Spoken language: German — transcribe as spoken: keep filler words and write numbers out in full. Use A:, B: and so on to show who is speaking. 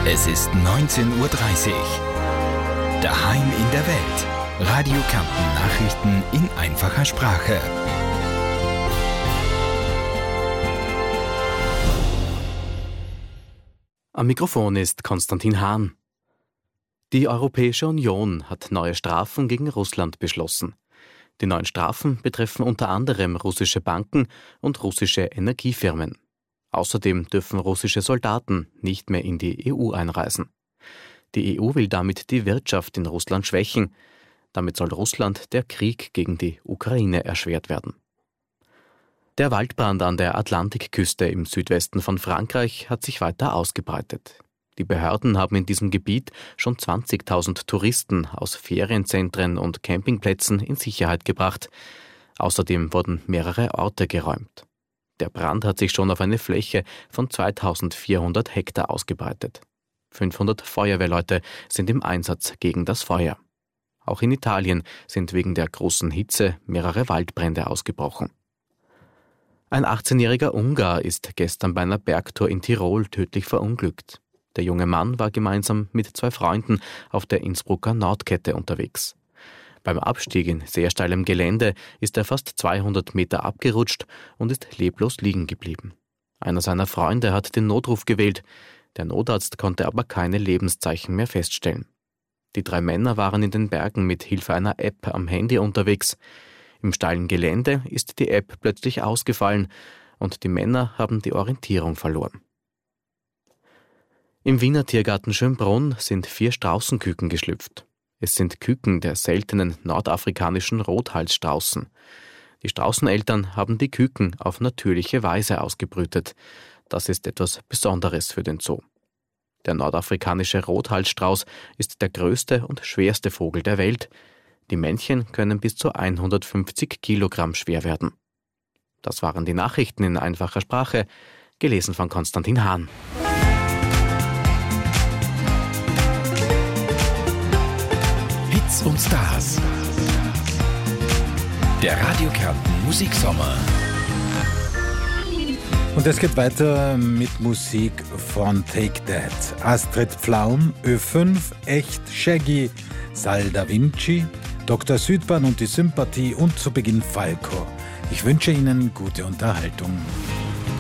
A: Es ist neunzehn Uhr dreißig. Daheim in der Welt. Radio Kärnten Nachrichten in einfacher Sprache.
B: Am Mikrofon ist Konstantin Hahn. Die Europäische Union hat neue Strafen gegen Russland beschlossen. Die neuen Strafen betreffen unter anderem russische Banken und russische Energiefirmen. Außerdem dürfen russische Soldaten nicht mehr in die E U einreisen. Die E U will damit die Wirtschaft in Russland schwächen. Damit soll Russland der Krieg gegen die Ukraine erschwert werden. Der Waldbrand an der Atlantikküste im Südwesten von Frankreich hat sich weiter ausgebreitet. Die Behörden haben in diesem Gebiet schon zwanzigtausend Touristen aus Ferienzentren und Campingplätzen in Sicherheit gebracht. Außerdem wurden mehrere Orte geräumt. Der Brand hat sich schon auf eine Fläche von zweitausendvierhundert Hektar ausgebreitet. fünfhundert Feuerwehrleute sind im Einsatz gegen das Feuer. Auch in Italien sind wegen der großen Hitze mehrere Waldbrände ausgebrochen. Ein achtzehnjähriger Ungar ist gestern bei einer Bergtour in Tirol tödlich verunglückt. Der junge Mann war gemeinsam mit zwei Freunden auf der Innsbrucker Nordkette unterwegs. Beim Abstieg in sehr steilem Gelände ist er fast zweihundert Meter abgerutscht und ist leblos liegen geblieben. Einer seiner Freunde hat den Notruf gewählt. Der Notarzt konnte aber keine Lebenszeichen mehr feststellen. Die drei Männer waren in den Bergen mit Hilfe einer App am Handy unterwegs. Im steilen Gelände ist die App plötzlich ausgefallen und die Männer haben die Orientierung verloren. Im Wiener Tiergarten Schönbrunn sind vier Straußenküken geschlüpft. Es sind Küken der seltenen nordafrikanischen Rothalsstraußen. Die Straußeneltern haben die Küken auf natürliche Weise ausgebrütet. Das ist etwas Besonderes für den Zoo. Der nordafrikanische Rothalsstrauß ist der größte und schwerste Vogel der Welt. Die Männchen können bis zu hundertfünfzig Kilogramm schwer werden. Das waren die Nachrichten in einfacher Sprache, gelesen von Konstantin Hahn.
A: Hits und Stars. Der Radio Kärnten Musiksommer.
C: Und es geht weiter mit Musik von Take That. Astrid Pflaum, Ö fünf, Echt, Shaggy, Sal Da Vinci, Doktor Südbahn und die Sympathie und zu Beginn Falco. Ich wünsche Ihnen gute Unterhaltung.